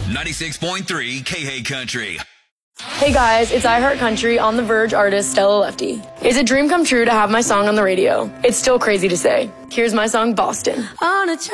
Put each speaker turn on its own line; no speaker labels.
96.3 K Country.
Hey guys, it's iHeart Country on the Verge artist Stella Lefty. It's a dream come true to have my song on the radio. It's still crazy to say. Here's my song, Boston. On a